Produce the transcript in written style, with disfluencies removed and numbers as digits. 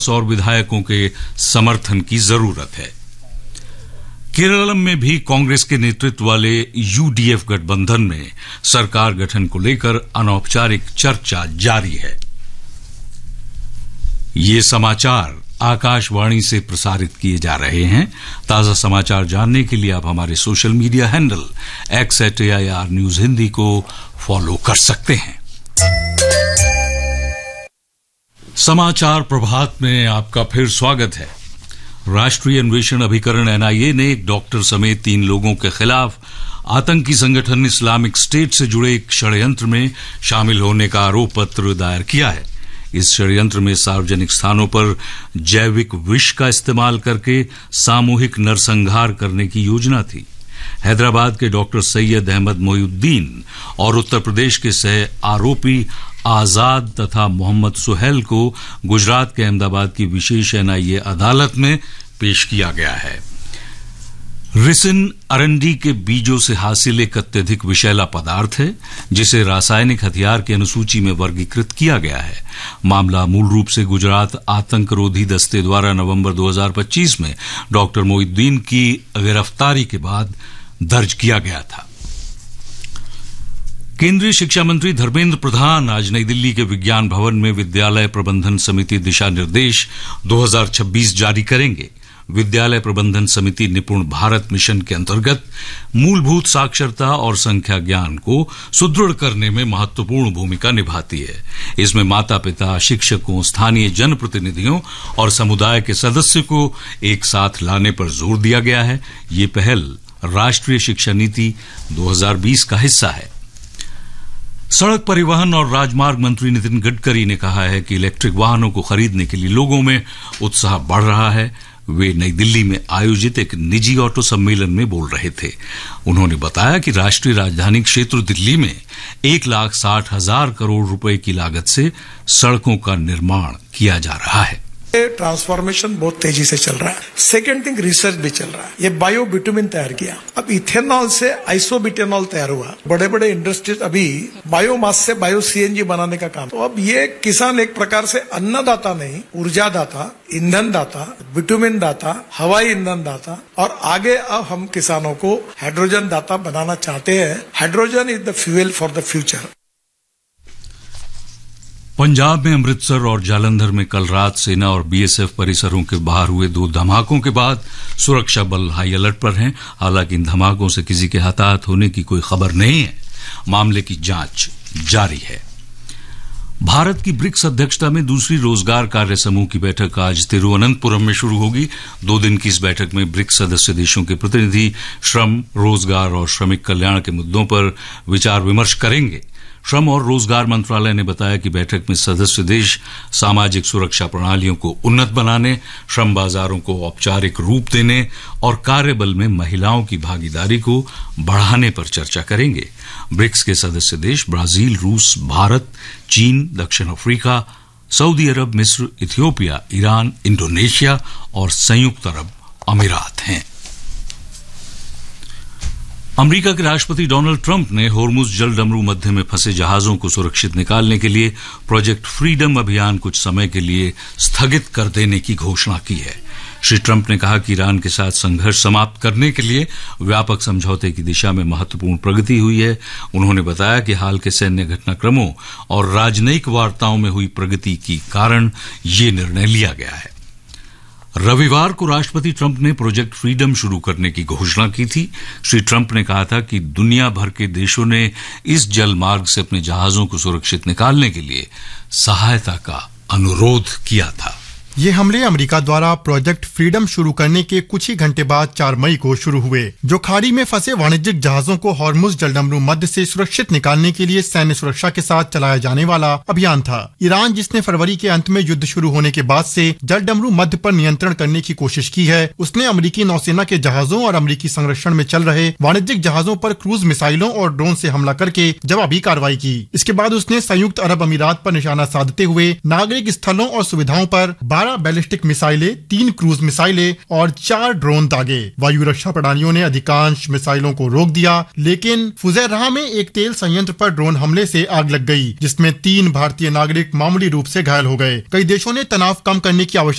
और विधायकों के समर्थन की जरूरत है। केरल में भी कांग्रेस के नेतृत्व वाले यूडीएफ गठबंधन में सरकार गठन को लेकर अनौपचारिक चर्चा जारी है। ये समाचार आकाशवाणी से प्रसारित किए जा रहे हैं। ताजा समाचार जानने के लिए आप हमारे social media handle x@AIR news Hindi को फॉलो कर सकते हैं। समाचार प्रभात में आपका फिर स्वागत है। राष्ट्रीय अन्वेषण अभिकरण NIA ने एक डॉक्टर समेत 3 लोगों के खिलाफ आतंकी संगठन इस्लामिक स्टेट से जुड़े एक षड्यंत्र में शामिल होने का आरोप पत्र दायर किया है। इस षड्यंत्र में सार्वजनिक स्थानों पर जैविक विष का इस्तेमाल करके सामूहिक नरसंहार करने की योजना थी। हैदराबाद के डॉक्टर सैयद अहमद मोइनुद्दीन और उत्तर प्रदेश के सह आरोपी आजाद तथा मोहम्मद सुहेल को गुजरात के अहमदाबाद की विशेष NIA अदालत में पेश किया गया है। रिसिन अरंडी के बीजों से हासिल एक अत्यधिक विषैला पदार्थ है जिसे रासायनिक हथियार की अनुसूची में वर्गीकृत किया गया है। मामला मूल रूप से गुजरात आतंकरोधी दस्ते द्वारा नवंबर 2025 में डॉक्टर मोइनुद्दीन की गिरफ्तारी के बाद दर्ज किया गया था। केंद्रीय शिक्षा मंत्री धर्मेंद्र प्रधान आज नई दिल्ली के विज्ञान भवन में विद्यालय प्रबंधन समिति दिशा निर्देश 2026 जारी करेंगे। विद्यालय प्रबंधन समिति निपुण भारत मिशन के अंतर्गत मूलभूत साक्षरता और संख्या ज्ञान को सुदृढ़ करने में महत्वपूर्ण भूमिका निभाती है। इसमें माता पिता, शिक्षकों, स्थानीय जनप्रतिनिधियों और समुदाय के सदस्यों को एक साथ लाने पर जोर दिया गया है। ये पहल राष्ट्रीय शिक्षा नीति 2020 का हिस्सा है। सड़क परिवहन और राजमार्ग मंत्री नितिन गडकरी ने कहा है कि इलेक्ट्रिक वाहनों को खरीदने के लिए लोगों में उत्साह बढ़ रहा है। वे नई दिल्ली में आयोजित एक निजी ऑटो सम्मेलन में बोल रहे थे। उन्होंने बताया कि राष्ट्रीय राजधानी क्षेत्र दिल्ली में 1,60,000 करोड़ रुपए की लागत से सड़कों का निर्माण किया जा रहा है। ट्रांसफॉर्मेशन बहुत तेजी से चल रहा है। सेकेंड थिंग, रिसर्च भी चल रहा है। ये बायो बिटुमिन तैयार किया, अब इथेनॉल से आइसोब्यूटेनॉल तैयार हुआ। बड़े बड़े इंडस्ट्रीज अभी बायोमास से बायो CNG बनाने का काम। तो अब ये किसान एक प्रकार से अन्नदाता नहीं, ऊर्जादाता, ईंधन दाता, बिटुमिन दाता, हवाई ईंधन दाता, और आगे अब हम किसानों को हाइड्रोजन दाता बनाना चाहते हैं। Hydrogen is the fuel for the future. Punjab में अमृतसर और जालंधर में कल रात सेना और BSF परिसरों के बाहर हुए 2 धमाकों के बाद सुरक्षा बल हाई अलर्ट पर हैं। हालांकि इन धमाकों से किसी के हताहत होने की कोई खबर नहीं है। मामले की जांच जारी है। भारत की ब्रिक्स अध्यक्षता में दूसरी रोजगार कार्य समूह की बैठक आज तिरुवनंतपुरम में शुरू होगी। 2 दिन की इस बैठक में ब्रिक्स सदस्य देशों के प्रतिनिधि श्रम, रोजगार और श्रमिक कल्याण के मुद्दों पर विचार विमर्श करेंगे। श्रम और रोजगार मंत्रालय ने बताया कि बैठक में सदस्य देश सामाजिक सुरक्षा प्रणालियों को उन्नत बनाने, श्रम बाजारों को औपचारिक रूप देने और कार्यबल में महिलाओं की भागीदारी को बढ़ाने पर चर्चा करेंगे। ब्रिक्स के सदस्य देश ब्राजील, रूस, भारत, चीन, दक्षिण अफ्रीका, सऊदी अरब, मिस्र, इथियोपिया, ईरान, इंडोनेशिया और संयुक्त अरब अमीरात हैं। अमेरिका के राष्ट्रपति डोनाल्ड ट्रंप ने होर्मुज जल डमरू मध्य में फंसे जहाजों को सुरक्षित निकालने के लिए प्रोजेक्ट फ्रीडम अभियान कुछ समय के लिए स्थगित कर देने की घोषणा की है। श्री ट्रंप ने कहा कि ईरान के साथ संघर्ष समाप्त करने के लिए व्यापक समझौते की दिशा में महत्वपूर्ण प्रगति हुई है। उन्होंने बताया कि हाल के सैन्य घटनाक्रमों और राजनयिक वार्ताओं में हुई प्रगति के कारण ये निर्णय लिया गया है। रविवार को राष्ट्रपति ट्रंप ने प्रोजेक्ट फ्रीडम शुरू करने की घोषणा की थी। श्री ट्रंप ने कहा था कि दुनिया भर के देशों ने इस जल मार्ग से अपने जहाजों को सुरक्षित निकालने के लिए सहायता का अनुरोध किया था। ये हमले अमेरिका द्वारा प्रोजेक्ट फ्रीडम शुरू करने के कुछ ही घंटे बाद 4 मई को शुरू हुए, जो खाड़ी में फंसे वाणिज्यिक जहाजों को हॉर्मुज जलडमरू मध्य से सुरक्षित निकालने के लिए सैन्य सुरक्षा के साथ चलाया जाने वाला अभियान था। ईरान, जिसने फरवरी के अंत में युद्ध शुरू होने के बाद से जलडमरू मध्य पर नियंत्रण करने की कोशिश की है, उसने अमेरिकी नौसेना के जहाजों और अमेरिकी संरक्षण में चल रहे वाणिज्यिक जहाजों पर क्रूज मिसाइलों और ड्रोन से हमला करके जवाबी कार्रवाई की। इसके बाद उसने संयुक्त अरब अमीरात पर निशाना साधते हुए नागरिक स्थलों और सुविधाओं पर 11 बैलिस्टिक मिसाइलें, 3 क्रूज मिसाइलें और 4 ड्रोन दागे। वायु रक्षा प्रणालियों ने अधिकांश मिसाइलों को रोक दिया, लेकिन फुजैरह में एक तेल संयंत्र पर ड्रोन हमले से आग लग गई, जिसमें 3 भारतीय नागरिक मामूली रूप से घायल हो गए। कई देशों ने तनाव कम करने की आवश्यकता